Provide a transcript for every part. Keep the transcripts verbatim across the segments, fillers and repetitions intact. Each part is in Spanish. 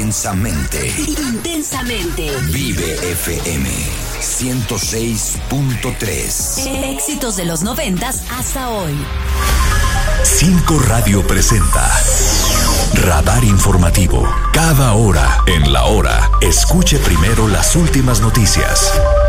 Intensamente. Intensamente. Vive F M ciento seis punto tres. Éxitos de los noventas hasta hoy. Cinco Radio presenta Radar Informativo. Cada hora en la hora. Escuche primero las últimas noticias.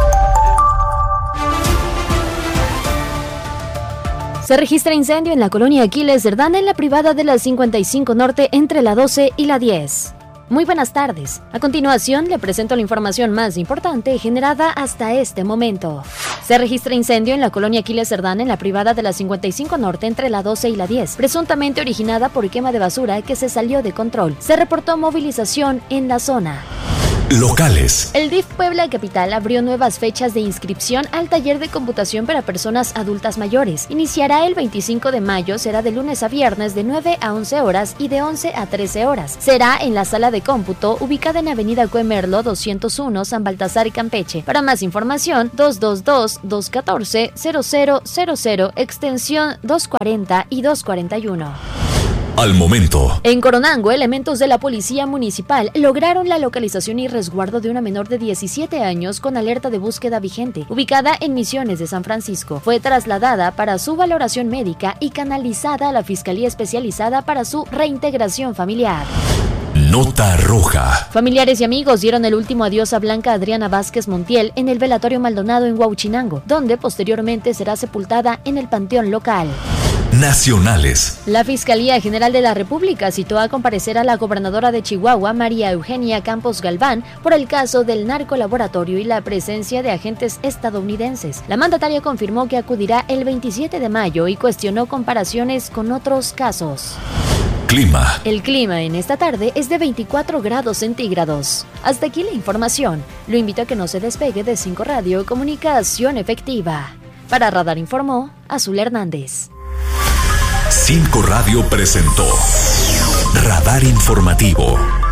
Se registra incendio en la colonia Aquiles Cerdán en la privada de la cincuenta y cinco Norte entre la doce y la diez. Muy buenas tardes. A continuación le presento la información más importante generada hasta este momento. Se registra incendio en la colonia Aquiles Cerdán en la privada de la cincuenta y cinco Norte entre la doce y la diez, presuntamente originada por quema de basura que se salió de control. Se reportó movilización en la zona. Locales. El D I F Puebla Capital abrió nuevas fechas de inscripción al taller de computación para personas adultas mayores. Iniciará el veinticinco de mayo, será de lunes a viernes de nueve a once horas y de once a trece horas. Será en la sala de cómputo ubicada en Avenida Cuemerlo doscientos uno, San Baltasar y Campeche. Para más información, dos dos dos, dos uno cuatro, cero cero cero cero, extensión doscientos cuarenta y doscientos cuarenta y uno. Al momento. En Coronango, elementos de la Policía Municipal lograron la localización y resguardo de una menor de diecisiete años con alerta de búsqueda vigente, ubicada en Misiones de San Francisco. Fue trasladada para su valoración médica y canalizada a la Fiscalía Especializada para su reintegración familiar. Nota roja. Familiares y amigos dieron el último adiós a Blanca Adriana Vázquez Montiel en el velatorio Maldonado en Huauchinango, donde posteriormente será sepultada en el panteón local. Nacionales. La Fiscalía General de la República citó a comparecer a la gobernadora de Chihuahua, María Eugenia Campos Galván, por el caso del narcolaboratorio y la presencia de agentes estadounidenses. La mandataria confirmó que acudirá el veintisiete de mayo y cuestionó comparaciones con otros casos. Clima. El clima en esta tarde es de veinticuatro grados centígrados. Hasta aquí la información. Lo invito a que no se despegue de Cinco Radio, comunicación efectiva. Para Radar informó Azul Hernández. Cinco Radio presentó Radar Informativo.